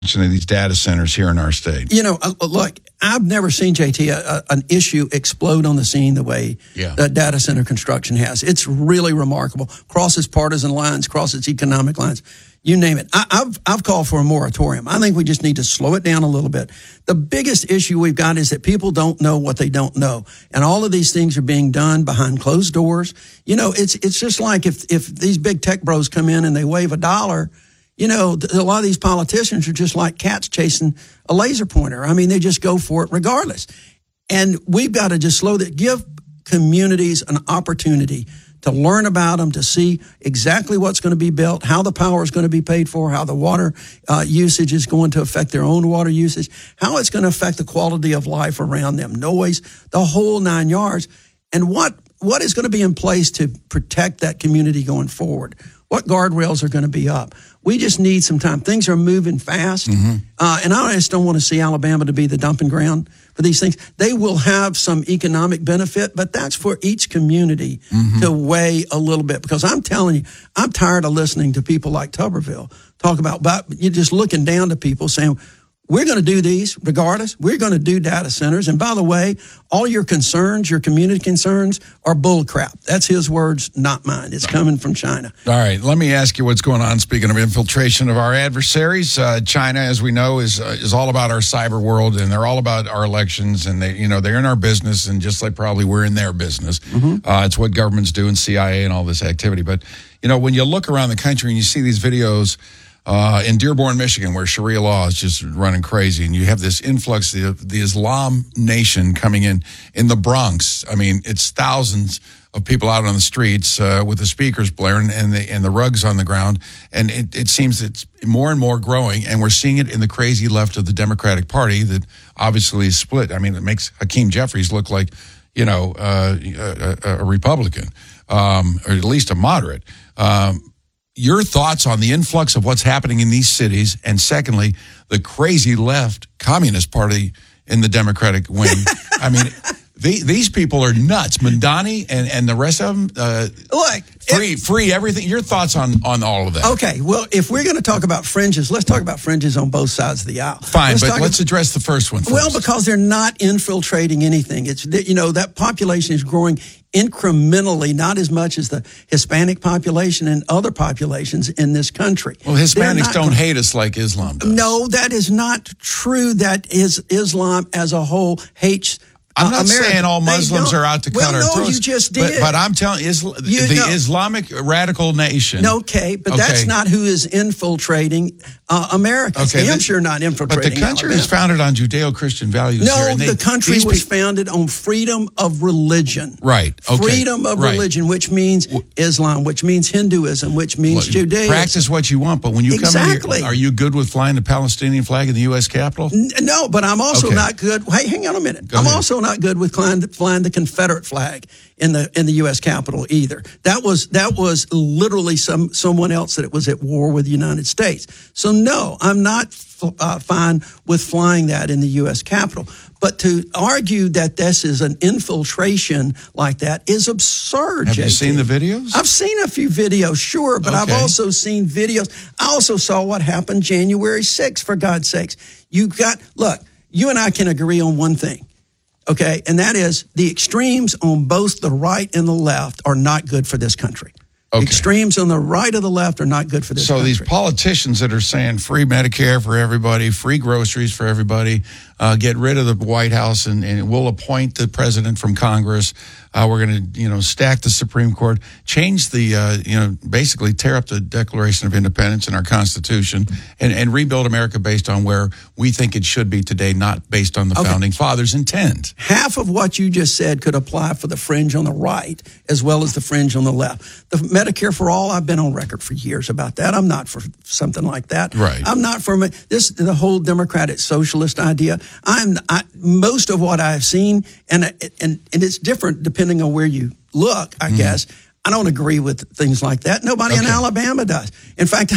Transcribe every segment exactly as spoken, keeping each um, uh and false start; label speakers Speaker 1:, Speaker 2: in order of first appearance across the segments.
Speaker 1: of these data centers here in our state.
Speaker 2: You know, look, I've never seen, J T, a, a, an issue explode on the scene the way
Speaker 1: yeah.
Speaker 2: that data center construction has. It's really remarkable. Crosses partisan lines, crosses economic lines, you name it. I, I've I've called for a moratorium. I think we just need to slow it down a little bit. The biggest issue we've got is that people don't know what they don't know. And all of these things are being done behind closed doors. You know, it's it's just like if if these big tech bros come in and they wave a dollar, you know, a lot of these politicians are just like cats chasing a laser pointer. I mean, they just go for it regardless. And we've got to just slow that, give communities an opportunity to learn about them, to see exactly what's going to be built, how the power is going to be paid for, how the water uh, usage is going to affect their own water usage, how it's going to affect the quality of life around them, noise, the whole nine yards, and what what is going to be in place to protect that community going forward. What guardrails are going to be up? We just need some time. Things are moving fast. Mm-hmm. Uh, and I just don't want to see Alabama to be the dumping ground for these things. They will have some economic benefit, but that's for each community mm-hmm. to weigh a little bit. Because I'm telling you, I'm tired of listening to people like Tuberville talk about, about you're just looking down to people saying, we're going to do these regardless. We're going to do data centers. And by the way, all your concerns, your community concerns are bull crap. That's his words, not mine. It's coming from China.
Speaker 1: All right. Let me ask you what's going on. Speaking of infiltration of our adversaries, uh, China, as we know, is uh, is all about our cyber world, and they're all about our elections. And they, you know, they're in our business, and just like probably we're in their business. Mm-hmm. Uh, it's what governments do, and C I A and all this activity. But, you know, when you look around the country and you see these videos, Uh, in Dearborn, Michigan, where Sharia law is just running crazy, and you have this influx of the Islam nation coming in, in the Bronx. I mean, it's thousands of people out on the streets uh, with the speakers blaring and the and the rugs on the ground, and it, it seems it's more and more growing, and we're seeing it in the crazy left of the Democratic Party that obviously is split. I mean, it makes Hakeem Jeffries look like, you know, uh, a, a Republican, um, or at least a moderate. Um, Your thoughts on the influx of what's happening in these cities, and secondly, the crazy left Communist Party in the Democratic wing. I mean, the, these people are nuts. Mandani and, and the rest of them, uh,
Speaker 2: Look,
Speaker 1: free,
Speaker 2: if,
Speaker 1: free everything. Your thoughts on, on all of that?
Speaker 2: Okay, well, if we're going to talk about fringes, let's talk about fringes on both sides of the aisle.
Speaker 1: Fine,
Speaker 2: let's
Speaker 1: but let's
Speaker 2: about,
Speaker 1: address the first one first.
Speaker 2: Well, because they're not infiltrating anything. It's, you know, that population is growing incrementally, not as much as the Hispanic population and other populations in this country.
Speaker 1: Well, Hispanics
Speaker 2: not,
Speaker 1: don't hate us like Islam does.
Speaker 2: No, that is not true. That is Islam as a whole hates
Speaker 1: I'm not
Speaker 2: America.
Speaker 1: saying all Muslims are out to
Speaker 2: well,
Speaker 1: cut our
Speaker 2: no,
Speaker 1: throats.
Speaker 2: you just did.
Speaker 1: But, but I'm telling you, Isla-
Speaker 2: you,
Speaker 1: the
Speaker 2: no.
Speaker 1: Islamic radical nation.
Speaker 2: Okay, but
Speaker 1: okay.
Speaker 2: that's not who is infiltrating uh, America.
Speaker 1: Okay,
Speaker 2: I'm
Speaker 1: the,
Speaker 2: sure not infiltrating.
Speaker 1: But the country
Speaker 2: Alabama.
Speaker 1: is founded on Judeo-Christian values.
Speaker 2: No,
Speaker 1: here, and they,
Speaker 2: the country was
Speaker 1: pe-
Speaker 2: founded on freedom of religion.
Speaker 1: Right. Okay.
Speaker 2: Freedom of
Speaker 1: right.
Speaker 2: religion, which means Islam, which means Hinduism, which means well, Judaism.
Speaker 1: Practice what you want, but when you
Speaker 2: exactly.
Speaker 1: come in here, are you good with flying the Palestinian flag in the U S Capitol?
Speaker 2: N- no, but I'm also
Speaker 1: okay.
Speaker 2: not good. Hey, hang on a minute.
Speaker 1: Go
Speaker 2: I'm
Speaker 1: ahead.
Speaker 2: also not good with flying, flying the Confederate flag in the in the U S Capitol either. That was that was literally some someone else that it was at war with the United States. So no, I'm not uh, fine with flying that in the U S Capitol. But to argue that this is an infiltration like that is absurd.
Speaker 1: Have
Speaker 2: J T.
Speaker 1: you seen the videos?
Speaker 2: I've seen a few videos, sure, but okay. I've also seen videos. I also saw what happened January sixth, for God's sakes. You got, look, you and I can agree on one thing, okay, and that is the extremes on both the right and the left are not good for this country. Okay. Extremes on the right or the left are not good for this
Speaker 1: so
Speaker 2: country.
Speaker 1: So these politicians that are saying free Medicare for everybody, free groceries for everybody, uh, get rid of the White House and, and we'll appoint the president from Congress. Uh, we're going to, you know, stack the Supreme Court, change the, uh, you know, basically tear up the Declaration of Independence and our Constitution and, and rebuild America based on where we think it should be today, not based on the okay. Founding Fathers' intent.
Speaker 2: Half of what you just said could apply for the fringe on the right as well as the fringe on the left. The Medicare for all, I've been on record for years about that. I'm not for something like that.
Speaker 1: Right.
Speaker 2: I'm not for this, the whole democratic socialist idea. I'm I, most of what I've seen, and and and it's different depending on where you look, I mm. guess. I don't agree with things like that. Nobody okay. in Alabama does. In fact,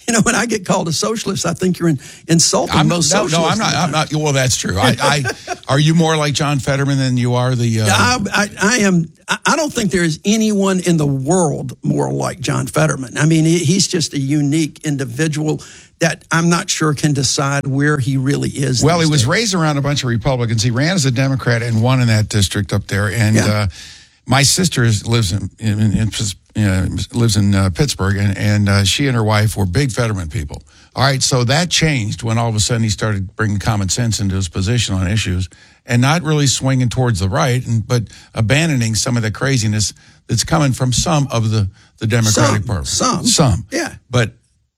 Speaker 2: You know, when I get called a socialist, I think you're in, insulting
Speaker 1: I'm,
Speaker 2: most
Speaker 1: no,
Speaker 2: socialists.
Speaker 1: no, I'm not. I'm not. Well, that's true. I, I are you more like John Fetterman than you are the? Uh,
Speaker 2: I, I, I am. I don't think there is anyone in the world more like John Fetterman. I mean, he's just a unique individual that I'm not sure can decide where he really is.
Speaker 1: Well, he was
Speaker 2: days.
Speaker 1: raised around a bunch of Republicans. He ran as a Democrat and won in that district up there. And
Speaker 2: Yeah.
Speaker 1: uh, my sister is- lives in, in, in uh, lives in uh, Pittsburgh, and, and uh, she and her wife were big Fetterman people. All right, so that changed when all of a sudden he started bringing common sense into his position on issues and not really swinging towards the right, and but abandoning some of the craziness that's coming from some of the, the Democratic
Speaker 2: Some,
Speaker 1: Party.
Speaker 2: some.
Speaker 1: Some.
Speaker 2: Yeah.
Speaker 1: But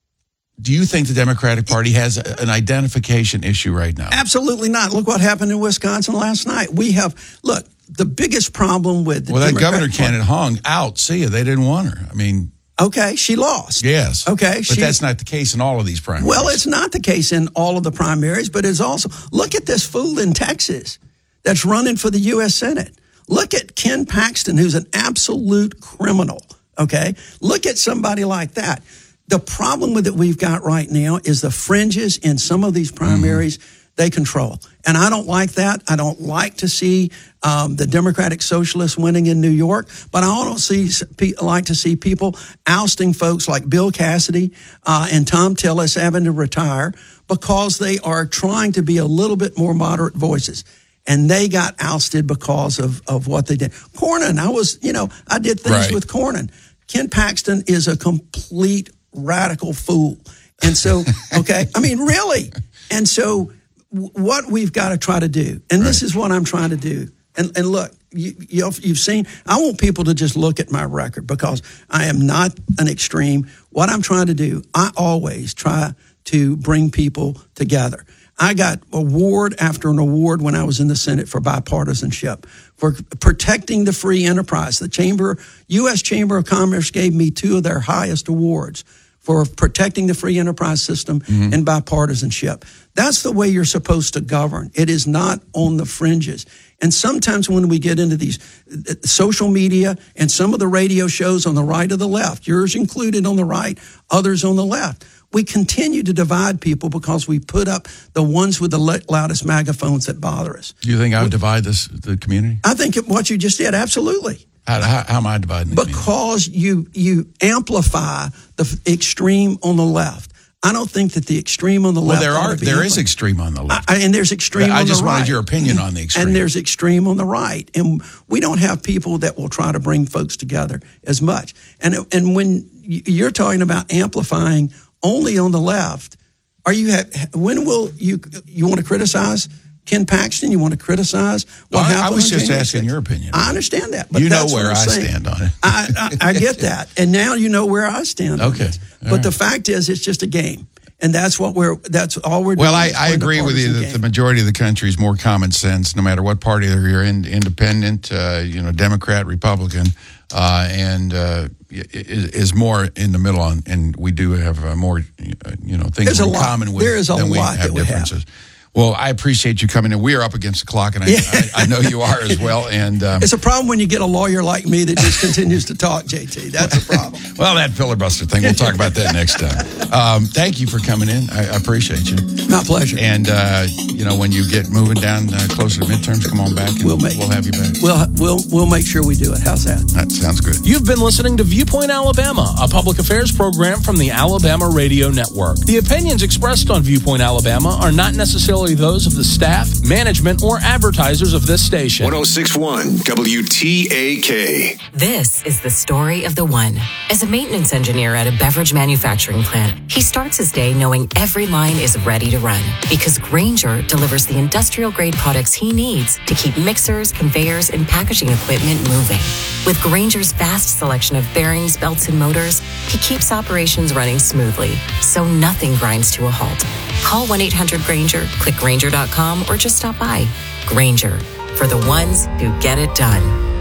Speaker 1: do you think the Democratic Party has a, an identification issue right now?
Speaker 2: Absolutely not. Look what happened in Wisconsin last night. We have, look, the biggest problem with the
Speaker 1: Well, that
Speaker 2: Democratic
Speaker 1: governor
Speaker 2: Party-
Speaker 1: candidate hung out. See ya. They didn't want her. I mean,
Speaker 2: Okay, she lost.
Speaker 1: yes.
Speaker 2: Okay,
Speaker 1: But
Speaker 2: she-
Speaker 1: that's not the case in all of these primaries.
Speaker 2: Well, it's not the case in all of the primaries, but it's also, look at this fool in Texas that's running for the U S Senate. Look at Ken Paxton, who's an absolute criminal, okay? Look at somebody like that. The problem with it we've got right now is the fringes in some of these primaries, mm-hmm. they control. And I don't like that. I don't like to see um, the Democratic Socialists winning in New York, but I don't see, like to see people ousting folks like Bill Cassidy uh, and Tom Tillis having to retire because they are trying to be a little bit more moderate voices. And they got ousted because of, of what they did. Cornyn, I was, you know, I did things
Speaker 1: Right.
Speaker 2: with Cornyn. Ken Paxton is a complete radical fool. And so, okay, I mean, really. And so w- what we've got to try to do, and this
Speaker 1: Right.
Speaker 2: is what I'm trying to do. And, and look, you, you've, you've seen, I want people to just look at my record because I am not an extreme. What I'm trying to do, I always try to bring people together. I got award after an award when I was in the Senate for bipartisanship, for protecting the free enterprise. The Chamber, U S Chamber of Commerce gave me two of their highest awards for protecting the free enterprise system mm-hmm. and bipartisanship. That's the way you're supposed to govern. It is not on the fringes. And sometimes when we get into these social media and some of the radio shows on the right or the left, yours included on the right, others on the left, we continue to divide people because we put up the ones with the loudest megaphones that bother us.
Speaker 1: Do you think I would divide this the community?
Speaker 2: I think what you just did, absolutely.
Speaker 1: How, how, how am I dividing the community?
Speaker 2: Because you you amplify the extreme on the left. I don't think that the extreme on the
Speaker 1: Well,
Speaker 2: left.
Speaker 1: there
Speaker 2: ought
Speaker 1: are
Speaker 2: to be
Speaker 1: there
Speaker 2: amplified.
Speaker 1: is extreme on the left,
Speaker 2: I, and there's extreme
Speaker 1: I
Speaker 2: on
Speaker 1: just
Speaker 2: the right.
Speaker 1: wanted your opinion on the extreme.
Speaker 2: And there's extreme on the right. And we don't have people that will try to bring folks together as much. And and when you're talking about amplifying only on the left, are you? Ha- when will you? You want to criticize Ken Paxton? You want to criticize what
Speaker 1: No, I- I
Speaker 2: happened?
Speaker 1: was
Speaker 2: on
Speaker 1: just
Speaker 2: January
Speaker 1: asking
Speaker 2: sixth?
Speaker 1: your opinion.
Speaker 2: I understand that, but
Speaker 1: You know
Speaker 2: that's what
Speaker 1: where
Speaker 2: I'm
Speaker 1: I
Speaker 2: saying.
Speaker 1: stand on it.
Speaker 2: I, I, I get that, and now you know where I stand. on
Speaker 1: Okay.
Speaker 2: it.
Speaker 1: All
Speaker 2: But
Speaker 1: right.
Speaker 2: the fact is, it's just a game, and that's what we're. That's all we're doing.
Speaker 1: Well, I,
Speaker 2: is
Speaker 1: I
Speaker 2: playing a
Speaker 1: agree with you
Speaker 2: partisan
Speaker 1: that
Speaker 2: game.
Speaker 1: the majority of the country is more common sense, no matter what party you're in, independent, uh, you know, Democrat, Republican, uh, and uh, is, is more in the middle. On, and we do have uh, more, uh, you know, things
Speaker 2: There's a
Speaker 1: in
Speaker 2: lot.
Speaker 1: common with
Speaker 2: There is a
Speaker 1: than we
Speaker 2: lot
Speaker 1: have
Speaker 2: that we have.
Speaker 1: differences. Well, I appreciate you coming in. We are up against the clock, and I,
Speaker 2: Yeah.
Speaker 1: I, I know you are as well. And um,
Speaker 2: It's a problem when you get a lawyer like me that just continues to talk, J T. That's a problem.
Speaker 1: well, that filibuster thing, we'll talk about that next time. Um, thank you for coming in. I, I appreciate you.
Speaker 2: My pleasure.
Speaker 1: And, uh, you know, when you get moving down uh, closer to midterms, come on back and
Speaker 2: We'll make
Speaker 1: we'll have you back.
Speaker 2: We'll we'll we'll make sure we do it. How's that?
Speaker 1: That sounds good.
Speaker 3: You've been listening to Viewpoint Alabama, a public affairs program from the Alabama Radio Network. The opinions expressed on Viewpoint Alabama are not necessarily those of the staff, management, or advertisers of this station.
Speaker 4: one oh six point one W T A K.
Speaker 5: This is the story of the one. As a maintenance engineer at a beverage manufacturing plant, he starts his day knowing every line is ready to run because Grainger delivers the industrial-grade products he needs to keep mixers, conveyors, and packaging equipment moving. With Grainger's vast selection of bearings, belts, and motors, he keeps operations running smoothly, so nothing grinds to a halt. Call one eight hundred Grainger, click Grainger dot com, or just stop by. Grainger, for the ones who get it done.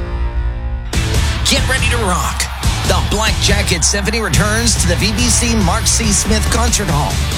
Speaker 6: Get ready to rock. The Black Jacket Symphony returns to the V B C Mark C. Smith Concert Hall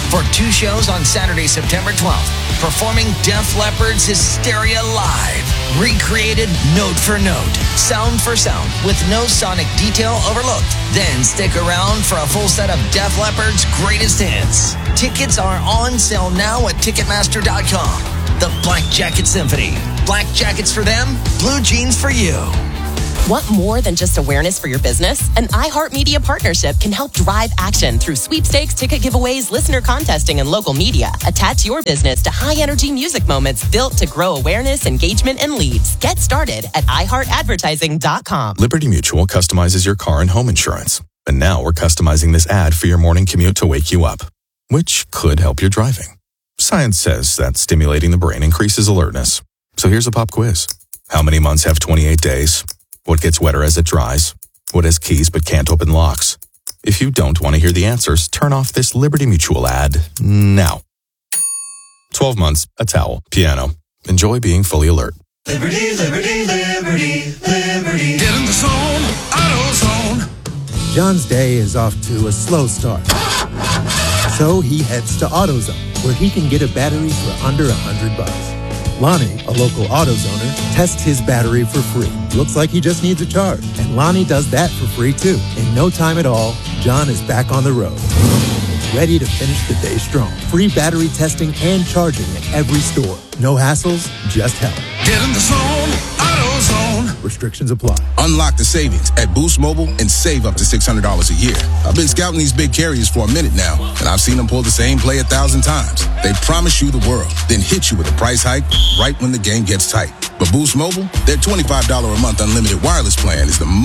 Speaker 6: for two shows on Saturday, September twelfth, performing Def Leppard's Hysteria live. Recreated note for note, sound for sound, with no sonic detail overlooked. Then stick around for a full set of Def Leppard's greatest hits. Tickets are on sale now at Ticketmaster dot com. The Black Jacket Symphony. Black jackets for them, blue jeans for you.
Speaker 7: Want more than just awareness for your business? An iHeartMedia partnership can help drive action through sweepstakes, ticket giveaways, listener contesting, and local media. Attach your business to high-energy music moments built to grow awareness, engagement, and leads. Get started at i heart advertising dot com.
Speaker 8: Liberty Mutual customizes your car and home insurance. And now we're customizing this ad for your morning commute to wake you up, which could help your driving. Science says that stimulating the brain increases alertness. So here's a pop quiz. How many months have twenty-eight days? What gets wetter as it dries? What has keys but can't open locks? If you don't want to hear the answers, turn off this Liberty Mutual ad now. twelve months, a towel, piano. Enjoy being fully alert.
Speaker 9: Liberty, liberty, liberty, liberty. Get in the zone, AutoZone.
Speaker 10: John's day is off to a slow start. So he heads to AutoZone, where he can get a battery for under a hundred bucks. Lonnie, a local AutoZoner, tests his battery for free. Looks like he just needs a charge. And Lonnie does that for free too. In no time at all, John is back on the road. Ready to finish the day strong. Free battery testing and charging at every store. No hassles, just help.
Speaker 9: Get in the zone, AutoZone.
Speaker 10: Restrictions apply.
Speaker 11: Unlock the savings at Boost Mobile and save up to six hundred dollars a year. I've been scouting these big carriers for a minute now, and I've seen them pull the same play a thousand times. They promise you the world, then hit you with a price hike right when the game gets tight. But Boost Mobile, their twenty-five dollars a month unlimited wireless plan is the most